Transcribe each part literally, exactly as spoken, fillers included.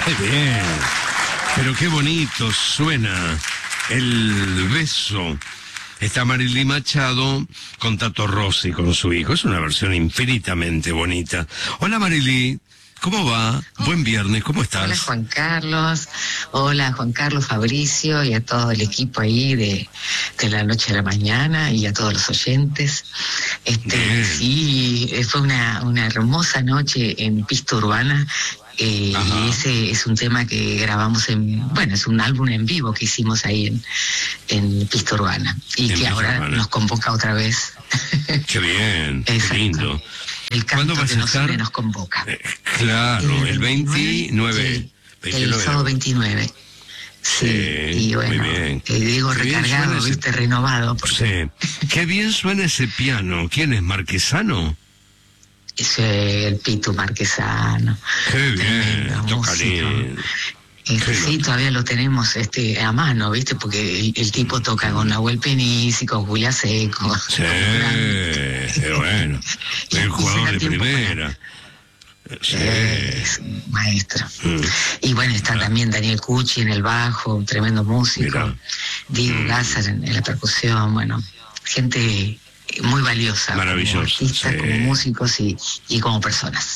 Qué bien. Pero qué bonito suena El Beso. Está Marily Machado con Tato Rossi, con su hijo. Es una versión infinitamente bonita. Hola Marily, ¿cómo va? Buen viernes, ¿cómo estás? Hola Juan Carlos, hola Juan Carlos, Fabricio y a todo el equipo ahí de, de La Noche a la Mañana y a todos los oyentes. Este, Bien. sí, fue una, una hermosa noche en Pista Urbana. Eh, y ese es un tema que grabamos en, bueno, es un álbum en vivo que hicimos ahí en, en Pista Urbana y En que ahora Urbana. nos convoca otra vez. Qué bien, qué Exacto. lindo. El ¿Cuándo canto vas que a nos estar? une nos convoca. Eh, claro, el veintinueve. Sí, veintinueve el de sábado agosto. veintinueve. Sí, Sí, y bueno, muy bien. eh, digo Qué bien recargado, suena ese- viste, renovado. Porque Sí. Qué bien suena ese piano. ¿Quién es, Marquesano? es el Pitu Marquesano. Qué bien, Tremendo toca músico. lindo. Este, Qué sí, lindo. todavía lo tenemos este, a mano, ¿viste? Porque el, el tipo toca con Nahuel Penisi, con Julia Seco. Sí, qué bueno. Y- El y jugador saca de tiempo para- primera. Sí. Es un maestro. Mm. Y bueno, está Ah. también Daniel Cucci en el bajo, un tremendo músico. Mirá. Diego Mm. Gázar en, en la percusión, bueno, gente muy valiosa. Maravilloso, Como artistas, sí. como músicos y, y como personas.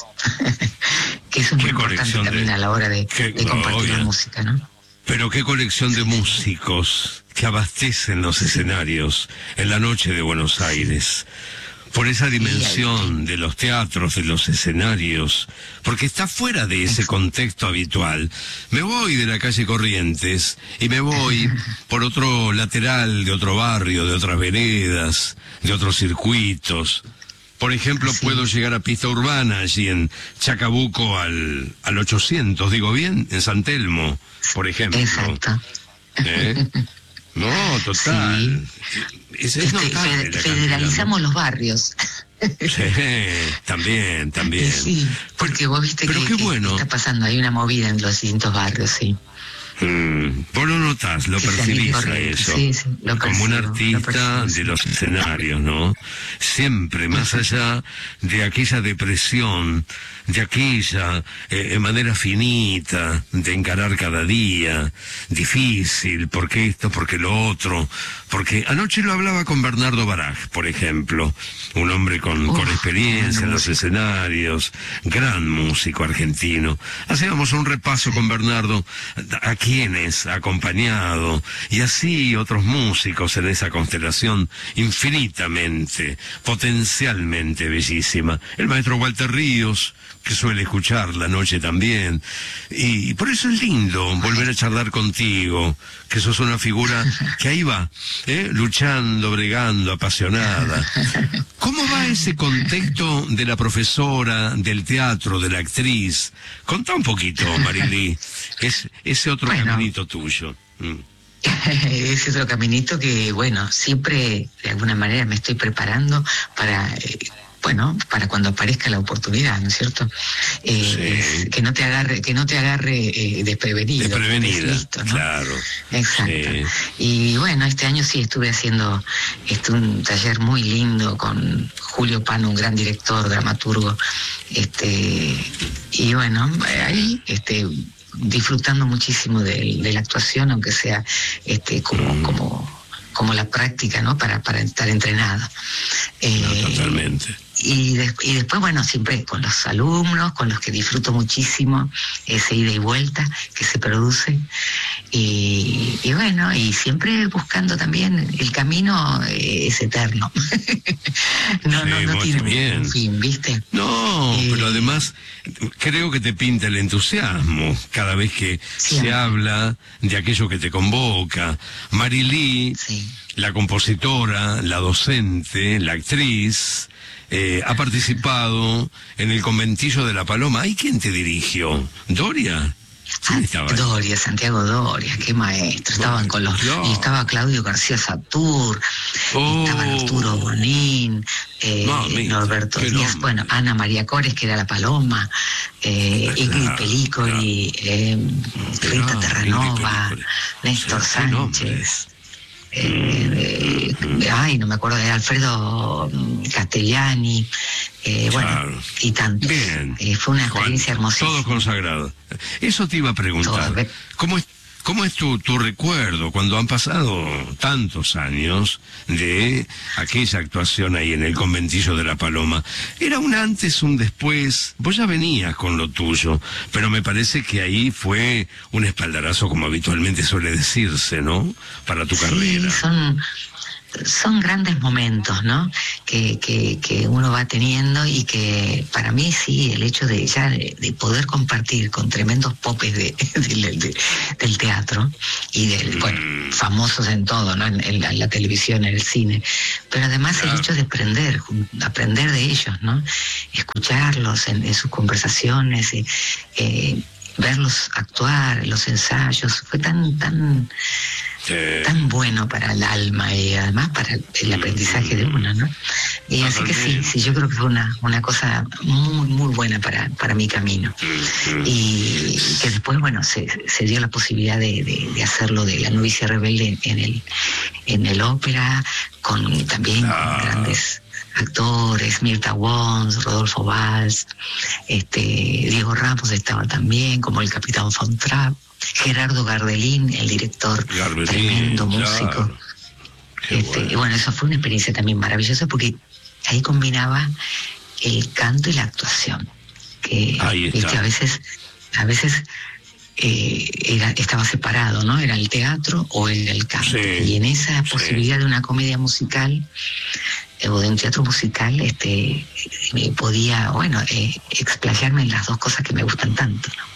Que eso es Qué muy importante colección de- también a la hora de, qué- de compartir obvio. la música, ¿no? Pero qué colección de músicos que abastecen los escenarios en la noche de Buenos Aires. Por esa dimensión de los teatros, de los escenarios, porque está fuera de ese contexto habitual. Me voy de la calle Corrientes y me voy por otro lateral de otro barrio, de otras veredas, de otros circuitos. Por ejemplo, Sí. puedo llegar a Pista Urbana, allí en Chacabuco al, al ochocientos, digo bien, en San Telmo, por ejemplo. Exacto. ¿Eh? No, total. Es, es Este, notable fe- la cantidad, federalizamos los barrios. ¿no? Sí, también, también. Sí, porque vos viste pero que, qué que bueno. está pasando, hay una movida en los distintos barrios, sí. Mm, vos lo notás, lo Que salís percibís a corriendo. eso. Sí, sí, lo como un percibo, lo artista percibo, sí. de los escenarios, ¿no? Siempre, más allá de aquella depresión, de aquella eh, manera finita de encarar cada día, difícil, porque esto, porque lo otro, porque anoche lo hablaba con Bernardo Baraj, por ejemplo, un hombre con, Uf, con experiencia en gran los músico. escenarios, gran músico argentino. Hacíamos un repaso con Bernardo a quienes ha acompañado y así otros músicos en esa constelación infinitamente, potencialmente bellísima. El maestro Walter Ríos, que suele escuchar la noche también, y por eso es lindo volver a charlar contigo, que sos una figura que ahí va, ¿eh? luchando, bregando, apasionada. ¿Cómo va ese contexto de la profesora, del teatro, de la actriz? Contá un poquito, Marily, es ese otro Bueno. caminito tuyo. Mm. Ese otro caminito que, bueno, siempre de alguna manera me estoy preparando para, eh, bueno, para cuando aparezca la oportunidad, ¿no es cierto? Eh, Sí. es que no te agarre, que no te agarre eh, desprevenido. Desprevenida, que estés listo, ¿no? claro. Exacto. Sí. Y bueno, este año sí estuve haciendo este, un taller muy lindo con Julio Pano, un gran director, dramaturgo. Este, y bueno, ahí este, disfrutando muchísimo de, de la actuación, aunque sea este, como, Mm. como, como la práctica, ¿no? Para, para estar entrenado. No, Eh, totalmente. y, des- y después, bueno, siempre con los alumnos, con los que disfruto muchísimo ese ida y vuelta que se produce. Y, y bueno, y siempre buscando también, el camino eh, es eterno. no, Sí, no, no muy tiene bien. un fin, ¿viste? No, Eh, pero además creo que te pinta el entusiasmo cada vez que Siempre. se habla de aquello que te convoca. Marily, Sí. la compositora, la docente, la actriz, eh, ha participado en el conventillo de La Paloma. ¿Hay quién te dirigió? ¿Doria? ¿Quién Ah, estaba ahí? Doria, Santiago Doria, qué maestro. Estaban con los, Claro. y estaba Claudio García Satur, Oh. estaba Arturo Bonín, eh, Mamita, Norberto qué Díaz, nombre. bueno, Ana María Cores, que era la Paloma, eh, Ah, Ingrid claro, Pelícoli, eh, Rita Claro, Terranova, Ingrid Pelícoli. Néstor Sí, qué Sánchez. Eh, eh, ay, no me acuerdo de Alfredo mm, Castellani, Eh, bueno, claro. Y tanto. Bien. Eh, fue una experiencia hermosísima. Todo consagrado. Eso te iba a preguntar. Todo. ¿Cómo es, cómo es tu, tu recuerdo cuando han pasado tantos años de aquella actuación ahí en el conventillo de La Paloma? ¿Era un antes, un después? Vos ya venías con lo tuyo, pero me parece que ahí fue un espaldarazo, como habitualmente suele decirse, ¿no? Para tu sí, carrera. Son... Son grandes momentos, ¿no? Que, que, que uno va teniendo y que para mí sí, el hecho de ya de, de poder compartir con tremendos popes de, de, de, del teatro y del, bueno, famosos en todo, ¿no? En, en, la, en la televisión, en el cine, pero además el hecho de aprender, aprender de ellos, ¿no? Escucharlos en, en sus conversaciones, eh, eh, verlos actuar, los ensayos, fue tan, tan... Eh, tan bueno para el alma y además para el aprendizaje de uno, ¿no? Y así que sí, sí, yo creo que fue una, una cosa muy, muy buena para, para mi camino. Y que después, bueno, se, se dio la posibilidad de, de, de hacerlo de La novicia rebelde en el, en el ópera, con también ah. con grandes actores, Mirta Wons, Rodolfo Valls, este, Diego Ramos estaba también, como el capitán Von Trapp, Gerardo Gardelín, el director, Gardelín, tremendo músico. Claro. Este, bueno. Y bueno, eso fue una experiencia también maravillosa porque ahí combinaba el canto y la actuación, que, Ahí está. y que a veces, a veces eh, era, estaba separado, ¿no? Era el teatro o el, el canto. Sí, y en esa sí. posibilidad de una comedia musical eh, o de un teatro musical, este, eh, podía, bueno, eh, explayarme en las dos cosas que me gustan tanto, ¿no?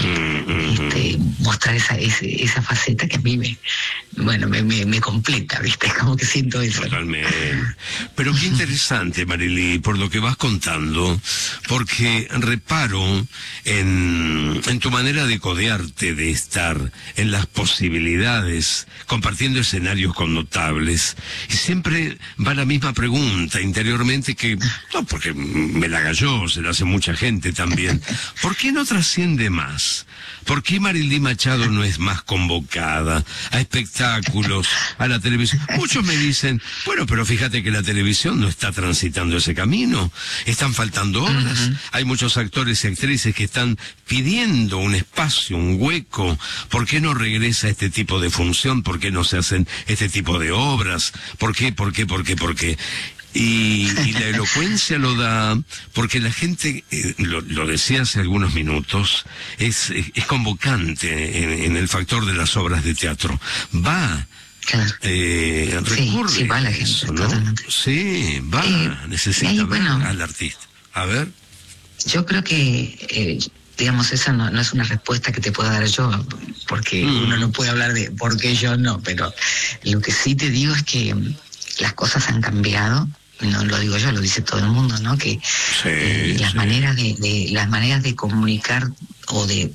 Este, mostrar esa, esa esa faceta que a mí me, bueno, me, me, me completa, ¿viste? Como que siento eso. Totalmente. Pero qué interesante, Marily, por lo que vas contando, porque reparo en, en tu manera de codearte, de estar, en las posibilidades, compartiendo escenarios con notables, y siempre va la misma pregunta interiormente que, no, porque me la haga yo, se la hace mucha gente también, ¿por qué no trasciende más? ¿Por qué Marily Machado no es más convocada a espectáculos, a la televisión? Muchos me dicen, bueno, pero fíjate que la televisión no está transitando ese camino, están faltando obras, uh-huh. Hay muchos actores y actrices que están pidiendo un espacio, un hueco. ¿Por qué no regresa este tipo de función? ¿Por qué no se hacen este tipo de obras? ¿Por qué, por qué, por qué, por qué? Y, y la elocuencia lo da porque la gente, eh, lo, lo decía hace algunos minutos, es, es convocante en, en el factor de las obras de teatro. Va, claro. eh, recurre sí, sí, va la gente, eso, ¿no? totalmente. Sí, va, eh, necesita ahí, ver bueno, al artista. A ver. Yo creo que, eh, digamos, esa no, no es una respuesta que te pueda dar yo, porque mm. uno no puede hablar de por qué yo no, pero lo que sí te digo es que las cosas han cambiado. No lo digo yo, lo dice todo el mundo, ¿no? Que sí, eh, las sí. maneras de, de las maneras de comunicar o de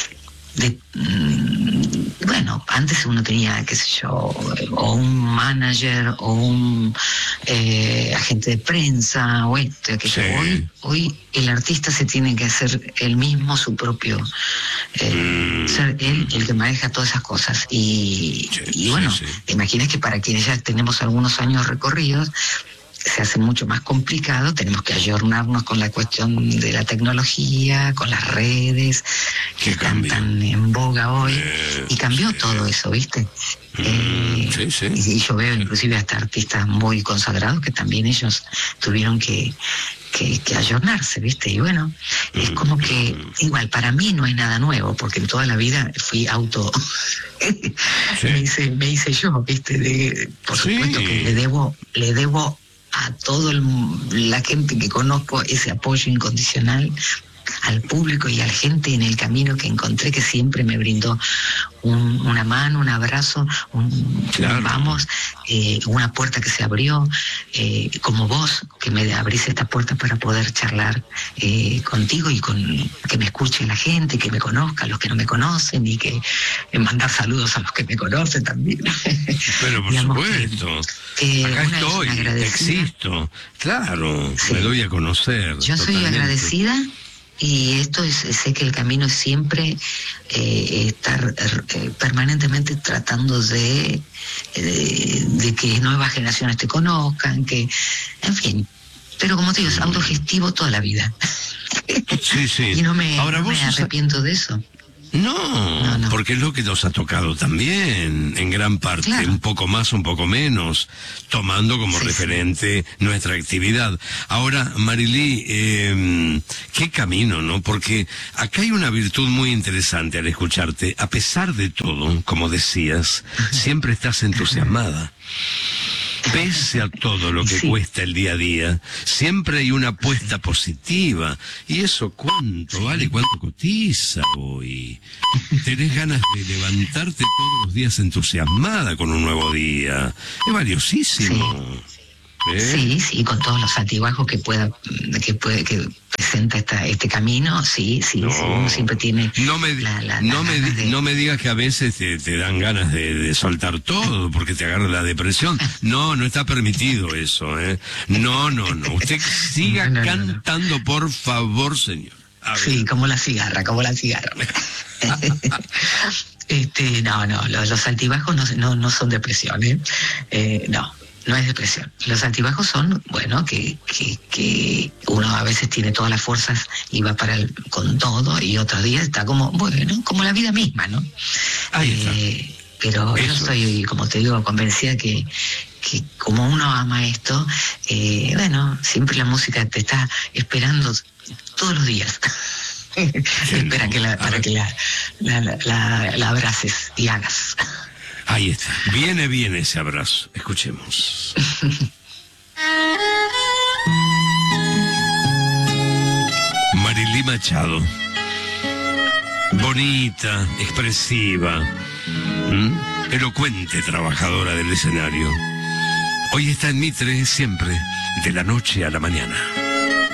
de mmm, bueno, antes uno tenía, qué sé yo, o un manager o un eh, agente de prensa o esto, que sí. hoy hoy el artista se tiene que hacer él mismo su propio eh, mm. ser él el que maneja todas esas cosas y, sí, y bueno, sí, sí. te imaginas que para quienes ya tenemos algunos años recorridos se hace mucho más complicado, tenemos que ayornarnos con la cuestión de la tecnología, con las redes, que están tan en boga hoy, eh, y cambió sí. todo eso, ¿viste? Mm, eh, sí, sí. Y, y yo veo inclusive hasta artistas muy consagrados que también ellos tuvieron que, que, que ayornarse, ¿viste? Y bueno, mm, es como que, igual, para mí no es nada nuevo, porque en toda la vida fui auto... sí. me, hice, me hice yo, ¿viste? De, por sí. supuesto que le debo, le debo a toda la gente que conozco ese apoyo incondicional, al público y a la gente en el camino que encontré, que siempre me brindó un, una mano, un abrazo, un, claro. un vamos, eh, una puerta que se abrió, eh, como vos, que me abrís esta puerta para poder charlar eh, contigo y con que me escuche la gente, que me conozca, los que no me conocen, y que eh, mandar saludos a los que me conocen también. Pero por Digamos supuesto, que, que acá estoy, existo, claro, sí. Me doy a conocer. Yo totalmente. Soy agradecida. Y esto es, sé que el camino es siempre eh, estar eh, permanentemente tratando de, de, de que nuevas generaciones te conozcan, que, en fin, pero como te digo, es autogestivo toda la vida. Sí, sí. Y no me, Ahora no vos me sos- arrepiento de eso. No, No, no. porque es lo que nos ha tocado también, en gran parte, Claro. un poco más, un poco menos, tomando como Sí, referente nuestra actividad. Ahora, Marilí, eh, qué camino, ¿no? Porque acá hay una virtud muy interesante al escucharte. A pesar de todo, como decías, siempre estás entusiasmada. Pese a todo lo que Sí. cuesta el día a día, siempre hay una apuesta positiva. ¿Y eso cuánto vale? ¿Cuánto cotiza hoy? Tenés ganas de levantarte todos los días entusiasmada con un nuevo día. Es valiosísimo. ¿Eh? Sí, sí, con todos los altibajos que pueda, que puede, que presenta esta, este camino, sí, sí, No. sí, uno siempre tiene No me, la, la, no, las me, ganas de- no me digas que a veces te, te dan ganas de, de soltar todo porque te agarra la depresión. No, no está permitido eso, ¿eh? No, no, no. Usted siga No, no, no, no. cantando, por favor, señor. A ver. Sí, como la cigarra, como la cigarra. este, no, no, los, los altibajos no, no, no son depresión, ¿eh? Eh, no, no es depresión. Los altibajos son, bueno, que, que, que uno a veces tiene todas las fuerzas y va para el, con todo, y otros días está como, bueno, como la vida misma, ¿no? Ahí está. Eh, pero yo Eso estoy, como te digo, convencida que, que como uno ama esto, eh, bueno, siempre la música te está esperando todos los días. Espera que la, A para ver. que la, la, la, la- la abraces y hagas. Ahí está. Viene bien ese abrazo. Escuchemos. Marilí Machado. Bonita, expresiva, ¿m? elocuente trabajadora del escenario. Hoy está en Mitre siempre, de la noche a la mañana.